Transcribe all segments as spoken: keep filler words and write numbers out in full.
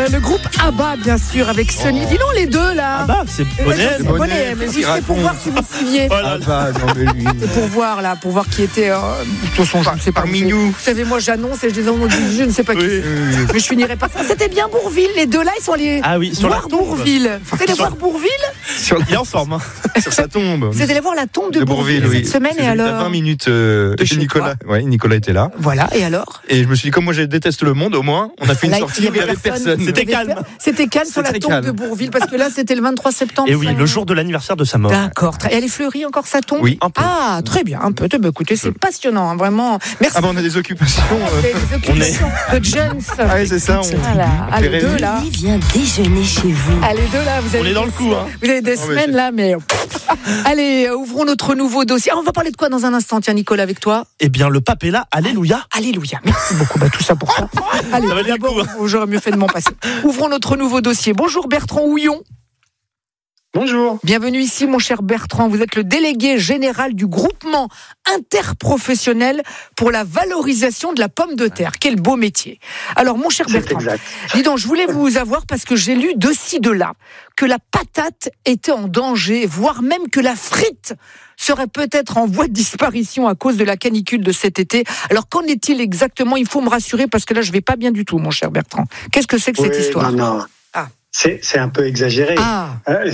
Euh, le groupe ABBA, bien sûr, avec Sony. Oh. Dis donc les deux là. ABBA, c'est Bonnet. C'est Bonnet, mais juste pour voir si vous suiviez. Oh là là. Ah bah, non, mais lui. C'est pour voir là, pour voir qui était. Euh, de toute façon, je ne sais pas. Parmi vous, nous. Vous savez, moi j'annonce et je dis non, je ne sais pas qui. Oui. c'est. Mais je finirai pas ça. C'était bien Bourville. Les deux là, ils sont les. Ah oui, sur la voir tombe. Bourville. C'était les Sur- voir Bourville. Sur, Il est en forme. Hein. sur sa tombe. Vous êtes allé voir la tombe de, De Bourville, oui. cette semaine et J'étais alors. à vingt minutes euh, de chez Nicolas. Ouais, Nicolas était là. Voilà, et alors. Et je me suis dit, comme moi je déteste le monde, au moins, on a fait une Là, sortie où il n'y avait personne. C'était Il y avait calme. per- C'était calme sur la C'était tombe calme. de Bourville parce que là c'était le vingt-trois septembre. Et oui, ça. le jour de l'anniversaire de sa mort. D'accord. Et elle est fleurie encore sa tombe. Oui. Un peu. Ah, très bien. Un peu. Bah, écoutez, c'est passionnant, hein, vraiment. Merci. Ah bah on a des occupations. euh. Des occupations de James. Ah oui, c'est ça. On... Voilà. Ah, les deux là. Lui vient déjeuner chez vous. Ah, les deux là, vous avez On est dans le des- coup, hein. Vous avez des Oh, mais semaines c'est- là, mais allez, euh, ouvrons notre nouveau dossier. Ah, on va parler de quoi dans un instant, tiens, Nicolas, avec toi. Eh bien, le pape est là. Alléluia. Alléluia. Merci beaucoup. Bah, tout ça pour ça. Allez, Ça valait le d'abord, coup, hein. j'aurais mieux fait de m'en passer. Ouvrons notre nouveau dossier. Bonjour Bertrand Houillon. Bonjour. Bienvenue ici, mon cher Bertrand. Vous êtes le délégué général du groupement interprofessionnel pour la valorisation de la pomme de terre. Quel beau métier. Alors, mon cher C'est Bertrand, exact. dis donc, je voulais vous avoir parce que j'ai lu de ci, de là, que la patate était en danger, voire même que la frite serait peut-être en voie de disparition à cause de la canicule de cet été. Alors, qu'en est-il exactement ? Il faut me rassurer parce que là, je vais pas bien du tout, mon cher Bertrand. Qu'est-ce que c'est que cette Oui, histoire ? non, non. Ah. C'est, c'est un peu exagéré. Ah, Euh,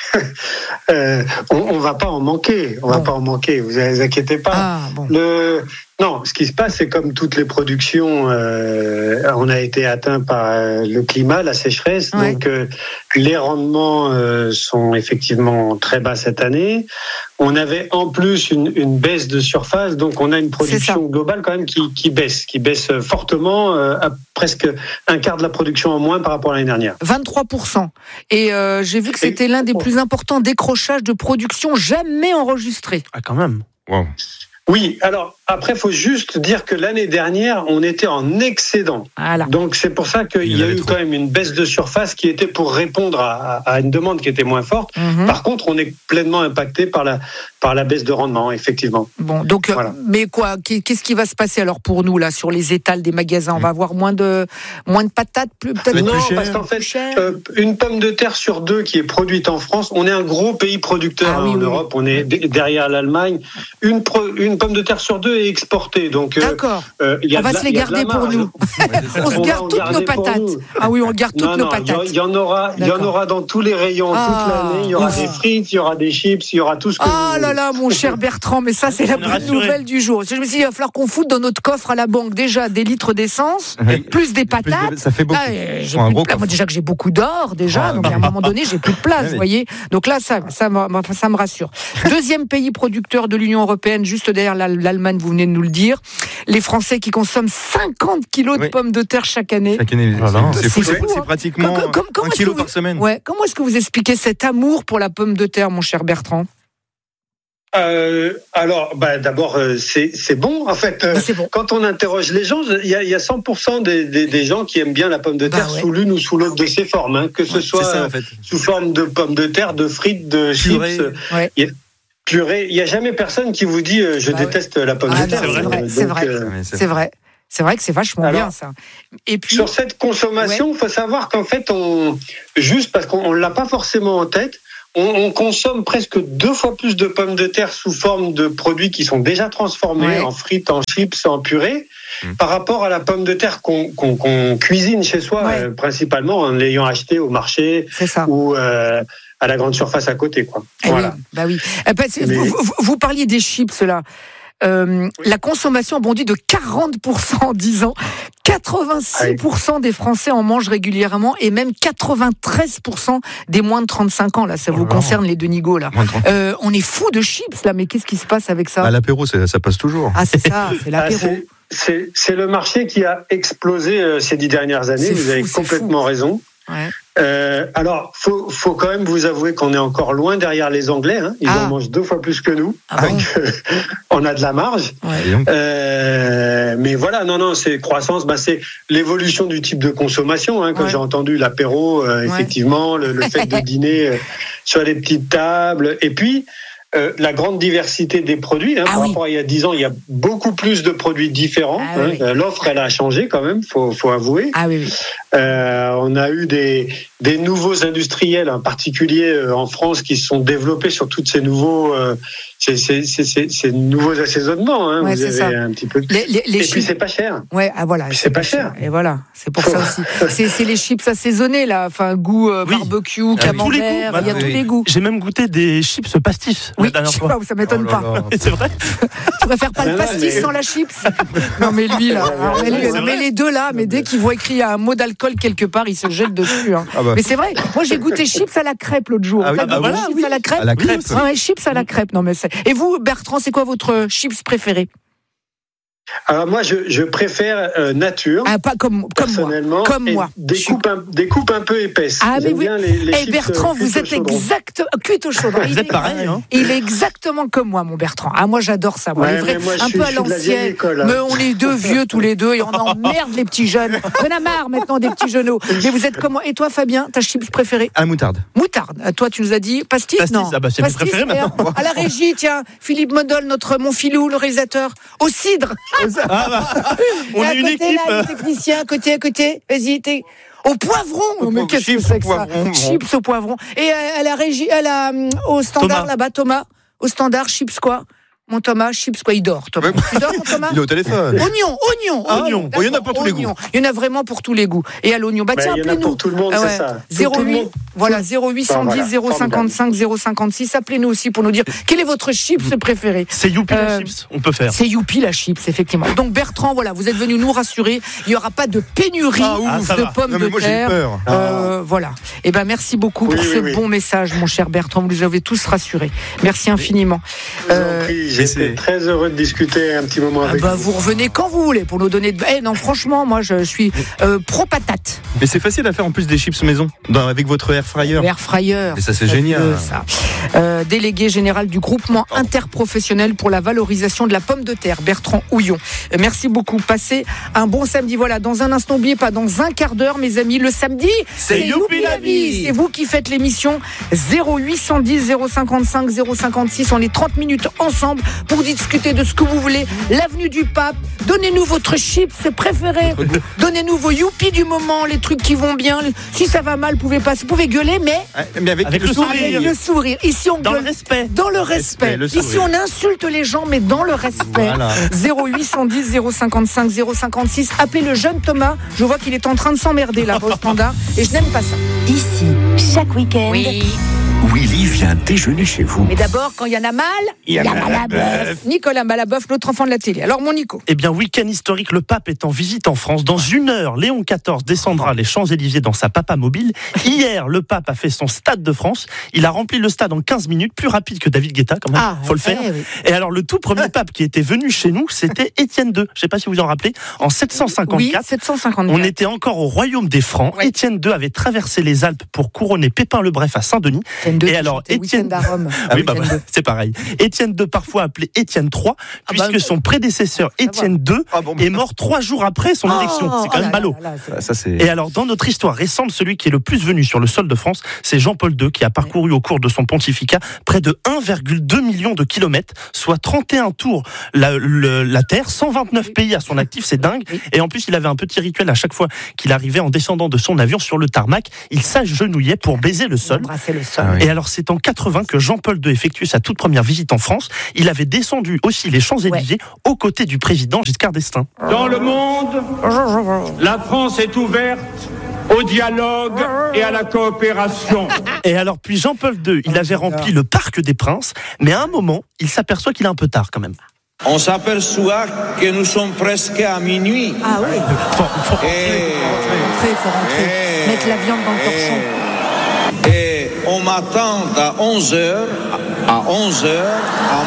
euh, on, on va pas en manquer. On va Bon. pas en manquer. Vous ne vous inquiétez pas. ah, bon. Le... Non, ce qui se passe, c'est comme toutes les productions, euh, on a été atteint par euh, le climat, la sécheresse. Ouais. Donc, euh, les rendements euh, sont effectivement très bas cette année. On avait en plus une, une baisse de surface, donc on a une production globale quand même qui, qui baisse, qui baisse fortement, euh, à presque un quart de la production en moins par rapport à l'année dernière. vingt-trois pour cent. Et euh, j'ai vu que c'était l'un des plus importants décrochages de production jamais enregistrés. Ah, quand même. Wow. Oui, alors après, il faut juste dire que l'année dernière, on était en excédent. Voilà. Donc c'est pour ça qu'il Il y y a avait eu trop. quand même une baisse de surface qui était pour répondre à, à une demande qui était moins forte. Mhm. Par contre, on est pleinement impacté par la, par la baisse de rendement, effectivement. Bon, donc, euh, Voilà. mais quoi, qu'est-ce qui va se passer alors pour nous là sur les étals des magasins ? On va avoir moins de moins de patates, plus peut-être va être Non, plus cher. parce qu'en fait, plus cher. euh, une pomme de terre sur deux qui est produite en France, on est un gros pays producteur Ah hein, oui, en oui, Europe, on est d- derrière l'Allemagne. Une, pro- une pomme de terre sur deux est exportée, donc euh, D'accord. euh, il y a On va de la- se les il y a de la garder pour marge. nous. On se On va garde en toutes garder nos pour patates. nous. Ah oui, on garde toutes Non, nos non, il y patates. en- il y en aura, il y en D'accord. aura dans tous les rayons Ah, toute l'année. Il y aura oh. des frites, il y aura des chips, il y aura tout ce que Ah vous là voulez. là, mon cher Bertrand, mais ça c'est la On est bonne rassuré. nouvelle du jour. Je me suis dit, il va falloir qu'on foute dans notre coffre à la banque déjà des litres d'essence, Oui. plus des patates. Ça fait beaucoup. Là, euh, j'ai Faut un plus de gros place. Moi coffre. déjà que j'ai beaucoup d'or déjà, Ah, donc bah. à un moment donné j'ai plus de place, Ah, vous oui. voyez. Donc là ça, ça, me- ça me rassure. Deuxième pays producteur de l'Union européenne, juste derrière l'Al- l'Allemagne, vous venez de nous le dire. Les Français qui consomment cinquante kilos de Oui. pommes de terre chaque année. Chaque année, Voilà. c'est fou, C'est c'est fou, c'est hein. pratiquement Comme- comme- comment un est-ce kilo que vous- par semaine. Ouais. Comment est-ce que vous expliquez cet amour pour la pomme de terre, mon cher Bertrand ? Euh, alors, bah, d'abord, euh, c'est c'est bon. En fait, euh, Bah, c'est bon. quand on interroge les gens, il y a, il y a cent pour cent des, des, des gens qui aiment bien la pomme de Bah, terre ouais. sous l'une ou sous l'autre de ses formes, hein, que ce Ouais, soit c'est ça, euh, en fait. sous forme de pommes de terre, de frites, de Purée. chips, Ouais. il y a- purée. Il n'y a jamais personne qui vous dit euh, je Bah, ouais. déteste la pomme Ah, de terre. non, c'est Euh, vrai, c'est donc, vrai. euh, Ouais, C'est vrai. C'est vrai que c'est vachement Alors, bien ça. Et puis, Sur cette consommation, il faut savoir qu'en fait, on, juste parce qu'on ne l'a pas forcément en tête, on, on consomme presque deux fois plus de pommes de terre sous forme de produits qui sont déjà transformés Ouais. en frites, en chips, en purée, Mmh. par rapport à la pomme de terre qu'on qu'on- qu'on cuisine chez soi, Ouais. euh, principalement en l'ayant acheté au marché c'est ça. ou euh, à la grande surface à côté. Quoi. Eh Voilà. oui, bah oui. Eh ben, c'est- Mais- vous, vous- vous parliez des chips là. Euh, La consommation a bondi de quarante pour cent en dix ans. quatre-vingt-six pour cent des Français en mangent régulièrement et même quatre-vingt-treize pour cent des moins de trente-cinq ans. Là, ça Oh vous là là. concerne les deux nigauds là. Moins de trente. Euh, on est fou de chips là, mais qu'est-ce qui se passe avec ça ? À l'apéro, c'est- ça passe toujours. Ah, c'est ça, c'est Ah, l'apéro. c'est- c'est c'est le marché qui a explosé euh, ces dix dernières années. C'est Vous fou, avez c'est complètement raison. Ouais. Euh, alors, faut, faut quand même vous avouer qu'on est encore loin derrière les Anglais. Hein. Ils Ah. en mangent deux fois plus que nous. Ah bon Donc, euh, on a de la marge. Ouais. Et donc, Euh, mais voilà, non, non, c'est croissance. Bah, c'est l'évolution du type de consommation. Hein, quand Ouais. j'ai entendu l'apéro, euh, Ouais. effectivement, le, le fait de dîner euh, sur les petites tables. Et puis, euh, la grande diversité des produits. Hein, ah par oui. rapport à il y a dix ans, il y a beaucoup plus de produits différents. Ah hein. oui. L'offre, elle a changé quand même, faut, faut avouer. Ah oui, oui. Euh, on a eu des, des nouveaux industriels, en particulier euh, en France, qui se sont développés sur tous ces nouveaux, euh, ces, ces, ces, ces, ces nouveaux assaisonnements. Hein. Ouais, Vous c'est avez ça. un petit peu. Les, les, les Et chips... puis c'est pas cher. Ouais, ah voilà. Puis c'est pas cher. Et voilà, c'est pour Faut... ça aussi. C'est, c'est les chips assaisonnés là, enfin goût euh, Oui. barbecue, Ah, camembert, tous les il goûts, y a bah, tous oui. les goûts. J'ai même goûté des chips pastis Oui, la dernière je sais fois. pas, ça m'étonne Oh là pas. là. Et c'est vrai. Tu préfères pas le Non, pastis mais- sans la chips? Non mais lui là, alors, mais, lui, c'est mais vrai. les deux là, mais dès qu'il voit écrit un mot d'alcool quelque part, il se jette dessus. Hein. Ah bah. Mais c'est vrai, moi j'ai goûté chips à la crêpe l'autre jour. Ah oui, T'as bah goûté voilà, chips à la crêpe? À la crêpe. Ah ouais, chips à la crêpe. Non mais c'est... Et vous, Bertrand, c'est quoi votre chips préféré? Alors moi, je, je préfère euh, nature. Ah, pas comme, comme moi. Personnellement, Comme et moi. Des Je suis- coupes, un, des coupes un peu épaisses. Ah, mais J'aime oui. bien les, les Eh chips, Bertrand, euh, vous cuites au êtes chaudron. exact, cuite au chaudron. Vous Il êtes est- pareil, hein. Il est exactement comme moi, mon Bertrand. Ah, moi, j'adore ça. Moi, Ouais, les vrais- mais moi, je un suis- peu je à suis de la vieille l'ancienne. école, hein. Mais on est deux vieux tous les deux et on emmerde les petits jeunes. On en a marre maintenant des petits genoux. Mais vous êtes comme moi. Et toi, Fabien, ta chips préférée? À la moutarde. Moutarde. Euh, Toi, tu nous as dit pastis, Pastis, non? ah bah, c'est mes Pastis, préférés et, euh, maintenant. À la régie, tiens, Philippe Modol, notre mon filou, le réalisateur, au cidre. Ah bah, on Et à est une côté, équipe. là, les techniciens, à côté, à côté. Vas-y, t'es. Au poivron. Non, mais Au qu'est-ce que chips c'est au que ça? poivron, bon. Chips au poivron. Et à, à la régie, à la, hum, au standard Thomas. là-bas, Thomas. Au standard, chips quoi? Mon Thomas, chips quoi? Il dort, Thomas. Ouais. Tu dors, mon Thomas? Il est au téléphone. Oignon, oignon, Ah, oignon. oh, il y en a pour D'accord, tous les goûts. oignon. Il y en a vraiment pour tous les goûts. Et à l'oignon, bah Bah, tiens, il y en a appelez-nous. pour tout le monde, Ah c'est ouais. ça. Tout- zéro tout le huit, monde. voilà, zéro huit cent dix, Voilà, zéro cinquante-cinq, zéro cinquante-six. Appelez-nous aussi pour nous dire quel est votre chips préféré. C'est Youpi Euh, la chips, on peut faire. C'est Youpi la chips, effectivement. Donc Bertrand, voilà, vous êtes venu nous rassurer. Il n'y aura pas de pénurie Ah, ouf. Ah, ça de va. pommes Non, mais de moi, j'ai eu terre. peur. Euh, voilà. Et ben merci beaucoup Oui, pour oui, ce oui. bon message, mon cher Bertrand. Vous nous avez tous rassurés. Merci infiniment. Je vous en Euh, prie, mais J'étais c'est- très heureux de discuter un petit moment ah avec bah, vous. vous revenez quand vous voulez pour nous donner. De... Eh non, franchement, moi je suis euh, pro patate. Mais c'est facile à faire en plus des chips maison, dans- avec votre air fryer. L'air fryer. Et ça, c'est génial. Ça. Euh, délégué général du groupement interprofessionnel pour la valorisation de la pomme de terre, Bertrand Houillon. Euh, merci beaucoup. Passez un bon samedi. Voilà, dans un instant, n'oubliez pas, dans un quart d'heure, mes amis, le samedi, C'est Youpi la vie. C'est vous qui faites l'émission. Zéro huit cent dix, zéro cinquante-cinq, zéro cinquante-six. On est trente minutes ensemble pour discuter de ce que vous voulez. L'avenue du Pape. Donnez-nous votre chips préféré. Donnez-nous vos youpi du moment, les trucs qui vont bien. Si ça va mal, vous pouvez pas, vous pouvez gueuler, mais Ah, Mais avec, Avec le le sourire. avec le sourire. Ici, on Dans le gueule respect. dans le respect. Respect, le Ici, sourire. on insulte les gens, mais dans le respect. Voilà. zéro huit cent dix, zéro cinquante-cinq, zéro cinquante-six. Appelez le jeune Thomas. Je vois qu'il est en train de s'emmerder là au standard. Et je n'aime pas ça. Ici, chaque week-end, Willy vient déjeuner chez vous. Mais d'abord, quand il y en a mal, il y a Malaboeuf. Nicolas Malaboeuf, l'autre enfant de la télé. Alors, mon Nico. Eh bien, week-end historique, le pape est en visite en France. Dans une heure, Léon quatorze descendra les Champs-Élysées dans sa papa mobile. Hier, le pape a fait son Stade de France. Il a rempli le stade en quinze minutes, plus rapide que David Guetta, quand même. Faut le faire. eh oui. Et alors, le tout premier pape qui était venu chez nous, c'était Étienne deux. Je ne sais pas si vous vous en rappelez. En sept cent Oui, cinquante-quatre. sept cent cinquante-quatre. On était encore au royaume des Francs. Oui. Étienne deux avait traversé les Alpes pour couronner Pépin le Bref à Saint-Denis. Étienne deux Et qui alors, chantait Étienne- Week-end à Rome. Ah oui, bah, Étienne bah, deux. c'est pareil. Étienne deux, parfois appelé Étienne trois, Ah bah, puisque son prédécesseur Étienne deux Ah bon, est mort trois jours après son Oh, élection. C'est quand oh même là ballot. là là, c'est- Ah, ça, c'est. Et alors, dans notre histoire récente, celui qui est le plus venu sur le sol de France, c'est Jean-Paul deux, qui a parcouru au cours de son pontificat près de un virgule deux million de kilomètres, soit trente et un tours la, le- la Terre, cent vingt-neuf pays à son actif, c'est dingue. Oui. Et en plus, il avait un petit rituel à chaque fois qu'il arrivait en descendant de son avion sur le tarmac, il s'agenouillait pour baiser le sol. Embrasser le sol. Ah oui. Et alors, c'est en quatre-vingts que Jean-Paul deux effectue sa toute première visite en France. Il avait descendu aussi les Champs-Élysées aux côtés du président Giscard d'Estaing. Dans le monde, la France est ouverte au dialogue et à la coopération. Et alors, puis Jean-Paul deux, il avait rempli le Parc des Princes, mais à un moment, il s'aperçoit qu'il est un peu tard quand même. On s'aperçoit que nous sommes presque à minuit. Ah oui, Faut- faut- Et, rentrer, faut rentrer. Eh. Mettre la viande dans le torchon. et on m'attend à onze heures, à onze heures, à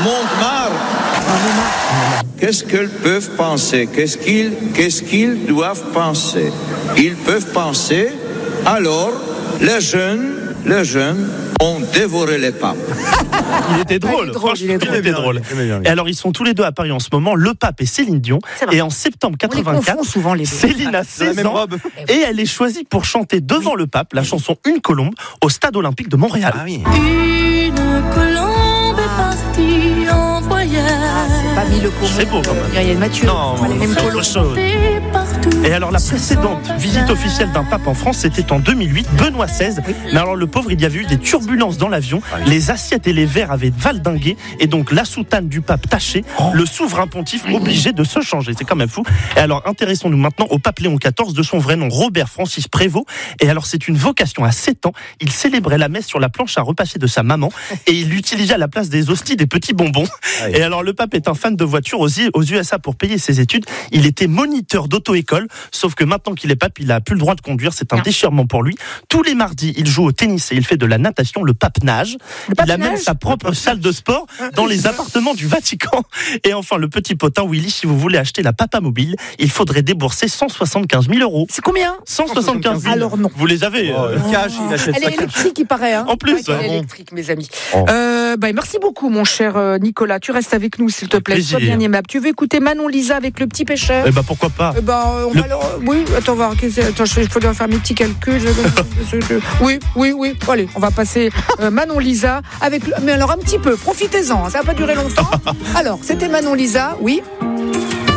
Montmartre. Qu'est-ce qu'ils peuvent penser? Qu'est-ce qu'ils, qu'est-ce qu'ils doivent penser? Ils peuvent penser, alors, les jeunes, les jeunes ont dévoré les papes. Il était drôle, il est drôle, franchement, il est il drôle. était drôle. J'aimais bien, oui. Et alors, ils sont tous les deux à Paris en ce moment, le pape et Céline Dion. C'est vrai. Et en septembre On les quatre-vingt-quatre, confond souvent les deux. Céline a Dans la seize même ans robe. et elle est choisie pour chanter devant le pape la chanson Une colombe au Stade olympique de Montréal. Ah oui. Une colombe parti en voyage. Ah, c'est pas mis le coup. C'est beau quand même. Myriel Mathieu. Non, c'est autre chose. Et alors la précédente visite officielle d'un pape en France, c'était en deux mille huit, Benoît seize. Oui. Mais alors le pauvre, il y avait eu des turbulences dans l'avion, les assiettes et les verres avaient valdingué, et donc la soutane du pape tachée, le souverain pontife obligé de se changer. C'est quand même fou. Et alors intéressons-nous maintenant au pape Léon quatorze, de son vrai nom Robert Francis Prévost. Et alors c'est une vocation à sept ans, il célébrait la messe sur la planche à repasser de sa maman, et il utilisait à la place des hosties des petits bonbons. Et alors le pape est un fan de voitures aux U S A pour payer ses études. Il était moniteur d'auto-école, sauf que maintenant qu'il est pape, il a plus le droit de conduire. C'est un non. déchirement pour lui. Tous les mardis, il joue au tennis et il fait de la natation. Le pape nage. Le pape il a nage. même sa propre salle de sport dans les appartements du Vatican. Et enfin, le petit potin Willy, si vous voulez acheter la Papa Mobile, il faudrait débourser cent soixante-quinze mille euros. C'est combien? cent soixante-quinze mille. Alors non. Vous les avez. Oh, euh... cash, il achète Elle est électrique, il paraît. Hein. En plus. Elle est électrique, mes amis. Oh. Euh, bah, merci beaucoup, mon cher Nicolas. Tu restes avec nous, s'il te plaît. Sois bien aimable. Tu veux écouter Manon Lisa avec le petit pêcheur? Eh ben pourquoi pas. Eh ben, on le... va alors, oui, attends, voir. Attends, il faut faire mes petits calculs. Oui, oui, oui. Allez, on va passer euh, Manon Lisa avec. Le... Mais alors un petit peu. Profitez-en. Ça va pas durer longtemps. Alors, c'était Manon Lisa, oui.